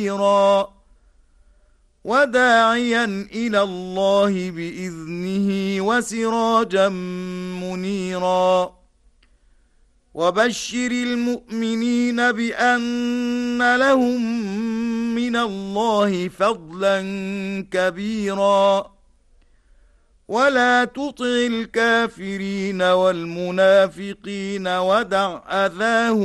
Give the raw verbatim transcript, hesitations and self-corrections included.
وداعيا إلى الله بإذنه وسراجا منيرا وبشر المؤمنين بأن لهم من الله فضلا كبيرا ولا تطع الكافرين والمنافقين ودع أذاهم